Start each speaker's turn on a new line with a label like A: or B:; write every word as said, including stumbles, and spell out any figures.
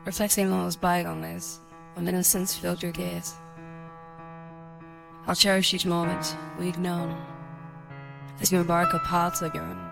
A: reflecting on those bygone days when innocence filled your gaze. I'll cherish each moment we've known as you embark a path again,